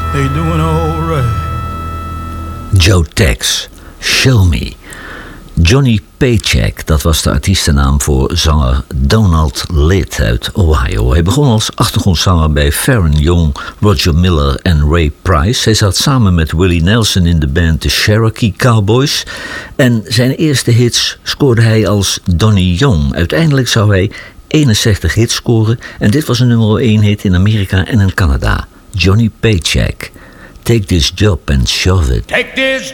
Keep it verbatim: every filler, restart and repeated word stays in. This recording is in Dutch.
they doing all right. Joe Tex, Show Me. Johnny Paycheck, dat was de artiestennaam voor zanger Donald Litt uit Ohio. Hij begon als achtergrondzanger bij Faron Young, Roger Miller en Ray Price. Hij zat samen met Willie Nelson in de band The Cherokee Cowboys. En zijn eerste hits scoorde hij als Donnie Young. Uiteindelijk zou hij eenenzestig hits scoren en dit was een nummer één hit in Amerika en in Canada. Johnny Paycheck, Take This Job and Shove It. Take this